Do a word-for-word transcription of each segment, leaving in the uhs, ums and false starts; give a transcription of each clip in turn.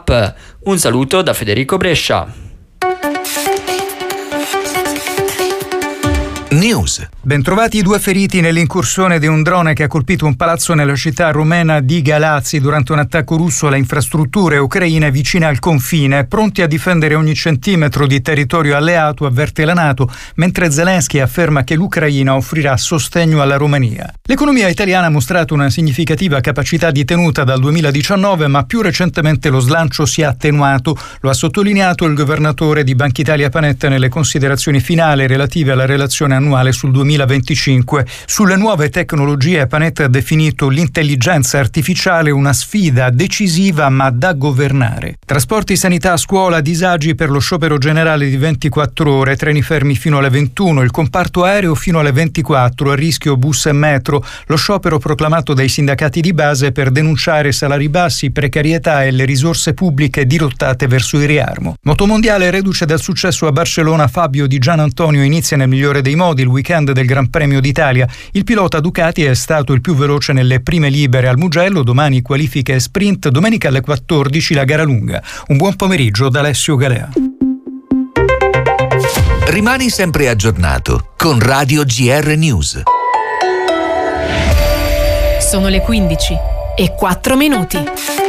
app. Un saluto da Federico Brescia. News. Bentrovati i due feriti nell'incursione di un drone che ha colpito un palazzo nella città rumena di Galați durante un attacco russo alle infrastrutture ucraine vicine al confine, pronti a difendere ogni centimetro di territorio alleato, avverte la NATO, mentre Zelensky afferma che l'Ucraina offrirà sostegno alla Romania. L'economia italiana ha mostrato una significativa capacità di tenuta dal duemiladiciannove, ma più recentemente lo slancio si è attenuato. Lo ha sottolineato il governatore di Banca Italia Panetta nelle considerazioni finali relative alla relazione annuale sul duemilaventicinque. Sulle nuove tecnologie Panetta ha definito l'intelligenza artificiale una sfida decisiva ma da governare. Trasporti, sanità, scuola, disagi per lo sciopero generale di ventiquattro ore, treni fermi fino alle ventuno, il comparto aereo fino alle ventiquattro, a rischio bus e metro, lo sciopero proclamato dai sindacati di base per denunciare salari bassi, precarietà e le risorse pubbliche dirottate verso il riarmo. Motomondiale, reduce dal successo a Barcellona, Fabio Di Gianantonio inizia nel migliore dei modi il weekend del Gran Premio d'Italia. Il pilota Ducati è stato il più veloce nelle prime libere al Mugello, domani qualifiche e sprint, domenica alle quattordici la gara lunga. Un buon pomeriggio da Alessio Galea. Rimani sempre aggiornato con Radio G R News. Sono le quindici e quattro minuti.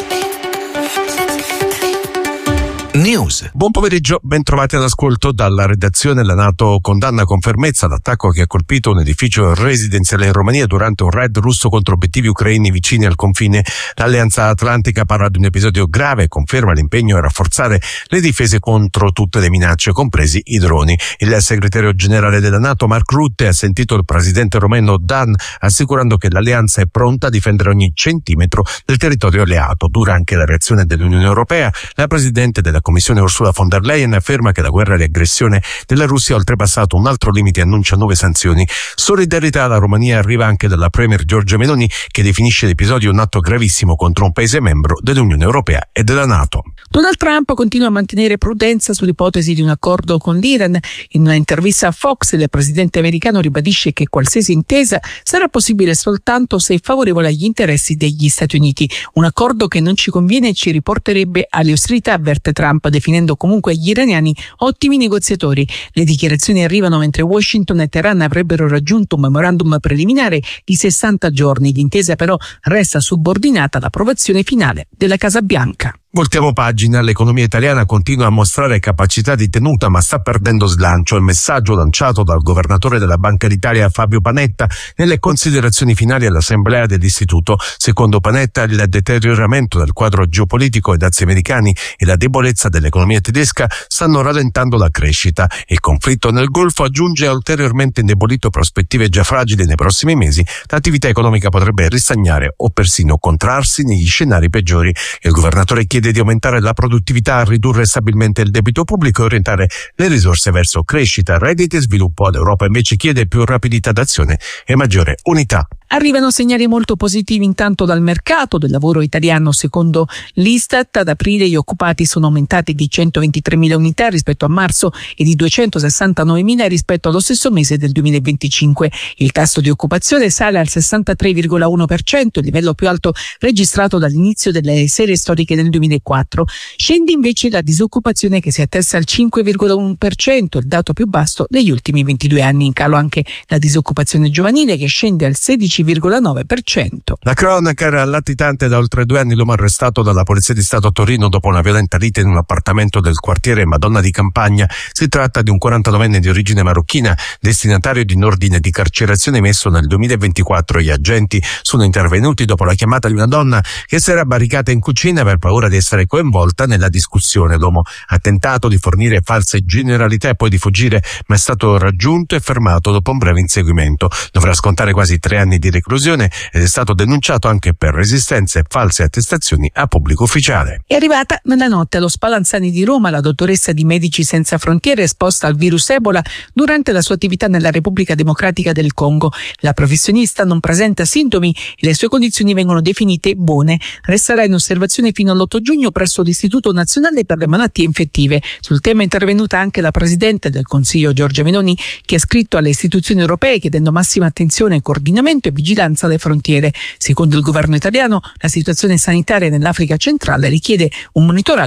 News. Buon pomeriggio, ben trovati all'ascolto dalla redazione. La NATO condanna con fermezza l'attacco che ha colpito un edificio residenziale in Romania durante un raid russo contro obiettivi ucraini vicini al confine. L'Alleanza Atlantica parla di un episodio grave e conferma l'impegno a rafforzare le difese contro tutte le minacce, compresi i droni. Il segretario generale della NATO, Mark Rutte, ha sentito il presidente romeno Dan assicurando che l'alleanza è pronta a difendere ogni centimetro del territorio alleato. Dura anche la reazione dell'Unione Europea. La presidente della Commissione Ursula von der Leyen afferma che la guerra di aggressione della Russia ha oltrepassato un altro limite e annuncia nuove sanzioni. Solidarietà alla Romania arriva anche dalla premier Giorgia Meloni, che definisce l'episodio un atto gravissimo contro un paese membro dell'Unione Europea e della NATO. Donald Trump continua a mantenere prudenza sull'ipotesi di un accordo con l'Iran. In una intervista a Fox, il presidente americano ribadisce che qualsiasi intesa sarà possibile soltanto se è favorevole agli interessi degli Stati Uniti. Un accordo che non ci conviene e ci riporterebbe alle ostilità, avverte Trump, definendo comunque gli iraniani ottimi negoziatori. Le dichiarazioni arrivano mentre Washington e Teheran avrebbero raggiunto un memorandum preliminare di sessanta giorni. L'intesa però resta subordinata all'approvazione finale della Casa Bianca. Voltiamo pagina. L'economia italiana continua a mostrare capacità di tenuta ma sta perdendo slancio. Il messaggio lanciato dal governatore della Banca d'Italia Fabio Panetta nelle considerazioni finali all'assemblea dell'istituto. Secondo Panetta, il deterioramento del quadro geopolitico ai dazi americani e la debolezza dell'economia tedesca stanno rallentando la crescita. Il conflitto nel Golfo aggiunge a ulteriormente indebolito prospettive già fragili nei prossimi mesi. L'attività economica potrebbe ristagnare o persino contrarsi negli scenari peggiori. Il governatore chiede di aumentare la produttività, ridurre stabilmente il debito pubblico e orientare le risorse verso crescita, redditi e sviluppo. L'Europa invece chiede più rapidità d'azione e maggiore unità. Arrivano segnali molto positivi intanto dal mercato del lavoro italiano. Secondo l'Istat, ad aprile gli occupati sono aumentati di centoventitremila unità rispetto a marzo e di duecentosessantanovemila rispetto allo stesso mese del duemilaventicinque. Il tasso di occupazione sale al sessantatré virgola uno per cento, il livello più alto registrato dall'inizio delle serie storiche del duemilaquattro. Scende invece la disoccupazione, che si attesta al cinque virgola uno per cento, il dato più basso degli ultimi ventidue anni. In calo anche la disoccupazione giovanile, che scende al sedici virgola nove per cento. La cronaca era latitante. Da oltre due anni l'uomo arrestato dalla Polizia di Stato a Torino dopo una violenta lite in un appartamento del quartiere Madonna di Campagna. Si tratta di un quarantanovenne di origine marocchina, destinatario di un ordine di carcerazione emesso nel duemilaventiquattro. Gli agenti sono intervenuti dopo la chiamata di una donna che si era barricata in cucina per paura di essere coinvolta nella discussione. L'uomo ha tentato di fornire false generalità e poi di fuggire, ma è stato raggiunto e fermato dopo un breve inseguimento. Dovrà scontare quasi tre anni di reclusione ed è stato denunciato anche per resistenze e false attestazioni a pubblico ufficiale. È arrivata nella notte allo Spallanzani di Roma la dottoressa di Medici Senza Frontiere esposta al virus Ebola durante la sua attività nella Repubblica Democratica del Congo. La professionista non presenta sintomi e le sue condizioni vengono definite buone. Resterà in osservazione fino all'otto giugno presso l'Istituto Nazionale per le Malattie Infettive. Sul tema è intervenuta anche la Presidente del Consiglio Giorgia Meloni, che ha scritto alle istituzioni europee chiedendo massima attenzione, coordinamento e vigilanza alle frontiere. Secondo il governo italiano, la situazione sanitaria nell'Africa centrale richiede un monitoraggio